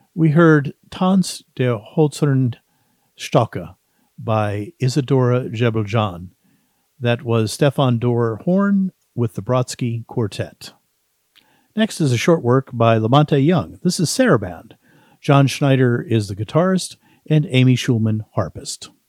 We heard Tanz der Hölzernen Stocke by Isadora Gebeljan. That was Stefan Dorr horn with the Brodsky Quartet. Next is a short work by Lamonte Young. This is Saraband. John Schneider is the guitarist and Amy Schulman harpist.